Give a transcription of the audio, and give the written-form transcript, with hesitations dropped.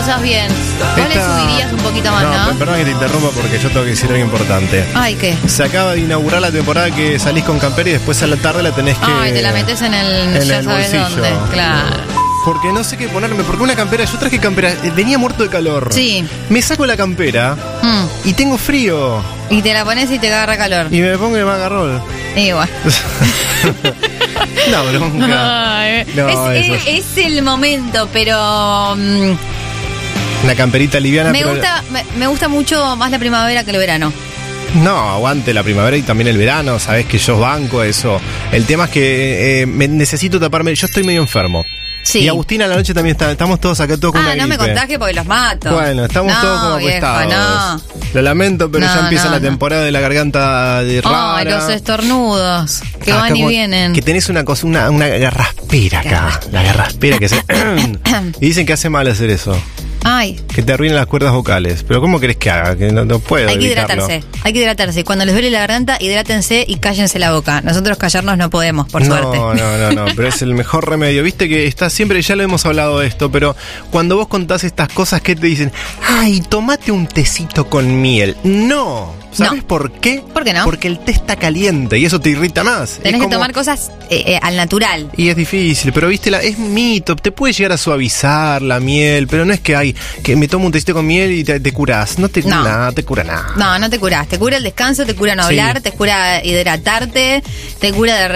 cosas bien. ¿Vos le subirías un poquito más, no? Perdón que te interrumpa porque yo tengo que decir algo importante. Ay, ¿qué? Se acaba de inaugurar la temporada que salís con campera y después a la tarde la tenés que... Ay, te la metes en el ya sabes bolsillo. dónde. Claro. Porque no sé qué ponerme, porque una campera, yo traje campera, venía muerto de calor. Sí. Me saco la campera y tengo frío. Y te la pones y te agarra calor. Y me pongo el magarrol. Igual. No, bronca. Ay, No, es el momento, pero... Una camperita liviana. Me gusta mucho más la primavera que el verano. No, aguante la primavera y también el verano, sabés que yo banco eso. El tema es que necesito taparme, yo estoy medio enfermo. Sí. Y Agustina a la noche también estamos todos acá todos con una gripe. No me contagie porque los mato. Bueno, estamos todos como acuestados. No. Lo lamento, pero ya empieza la temporada de la garganta de rara. Ay, los estornudos que van y vienen. Que tenés una cosa, una garraspera acá. La garraspera que se... Y dicen que hace mal hacer eso. Ay. Que te arruinen las cuerdas vocales. Pero ¿cómo querés que haga? Que no puedo Hay que evitarlo. Hay que hidratarse. Cuando les duele la garganta, hidrátense y cállense la boca. Nosotros callarnos no podemos, por suerte. No, pero es el mejor remedio. Viste que está siempre, ya lo hemos hablado de esto, pero cuando vos contás estas cosas, ¿qué te dicen? Ay, tomate un tecito con miel. No. ¿Sabes por qué? ¿Por qué no? Porque el té está caliente y eso te irrita más. Tenés que tomar cosas al natural. Y es difícil, pero viste, es mito. Te puede llegar a suavizar la miel, pero no es que que me tomo un tecito con miel y te curás. No te cura nada. No te curás. Te cura el descanso, te cura no hablar, te cura hidratarte, te cura de